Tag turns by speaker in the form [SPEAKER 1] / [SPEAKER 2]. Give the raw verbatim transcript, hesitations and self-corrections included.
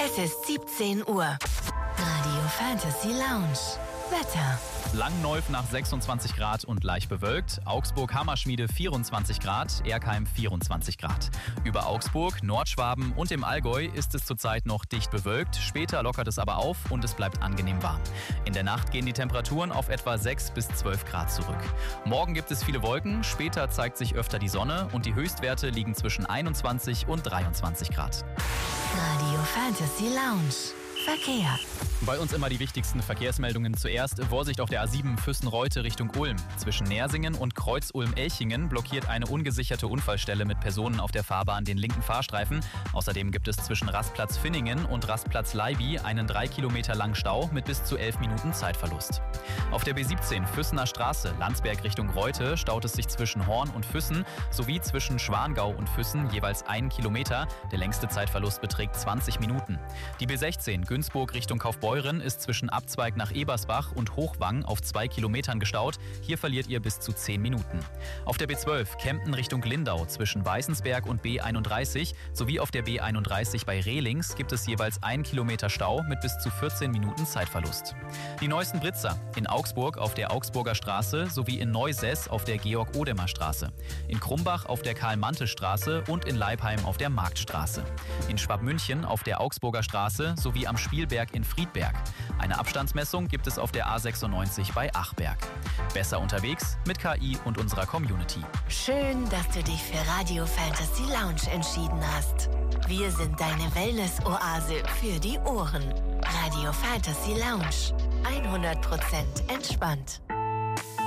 [SPEAKER 1] Es ist siebzehn Uhr. Radio Fantasy Lounge. Wetter.
[SPEAKER 2] Langnolf nach sechsundzwanzig Grad und leicht bewölkt. Augsburg-Hammerschmiede vierundzwanzig Grad, Erkheim vierundzwanzig Grad. Über Augsburg, Nordschwaben und im Allgäu ist es zurzeit noch dicht bewölkt. Später lockert es aber auf und es bleibt angenehm warm. In der Nacht gehen die Temperaturen auf etwa sechs bis zwölf Grad zurück. Morgen gibt es viele Wolken, später zeigt sich öfter die Sonne und die Höchstwerte liegen zwischen einundzwanzig und dreiundzwanzig Grad.
[SPEAKER 1] Radio Fantasy Lounge. Verkehr.
[SPEAKER 2] Bei uns immer die wichtigsten Verkehrsmeldungen zuerst. Vorsicht auf der A sieben Füssen-Reute Richtung Ulm. Zwischen Nersingen und Kreuz-Ulm-Elchingen blockiert eine ungesicherte Unfallstelle mit Personen auf der Fahrbahn den linken Fahrstreifen. Außerdem gibt es zwischen Rastplatz Finningen und Rastplatz Leiby einen drei Kilometer langen Stau mit bis zu elf Minuten Zeitverlust. Auf der B siebzehn Füssener Straße, Landsberg Richtung Reute, staut es sich zwischen Horn und Füssen sowie zwischen Schwangau und Füssen jeweils einen Kilometer. Der längste Zeitverlust beträgt zwanzig Minuten. Die B sechzehn Günzburg Richtung Kaufbeuren ist zwischen Abzweig nach Ebersbach und Hochwang auf zwei Kilometern gestaut. Hier verliert ihr bis zu zehn Minuten. Auf der B zwölf Kempten Richtung Lindau zwischen Weißensberg und B einunddreißig sowie auf der B einunddreißig bei Rehlings gibt es jeweils einen Kilometer Stau mit bis zu vierzehn Minuten Zeitverlust. Die neuesten Blitzer in Augsburg auf der Augsburger Straße sowie in Neusess auf der Georg-Odemer Straße, in Krumbach auf der Karl-Mante-Straße und in Leipheim auf der Marktstraße, in Schwabmünchen auf der Augsburger Straße sowie am Spielberg in Friedberg. Eine Abstandsmessung gibt es auf der A sechsundneunzig bei Achberg. Besser unterwegs mit K I und unserer Community.
[SPEAKER 1] Schön, dass du dich für Radio Fantasy Lounge entschieden hast. Wir sind deine Wellness-Oase für die Ohren. Radio Fantasy Lounge. hundert Prozent entspannt.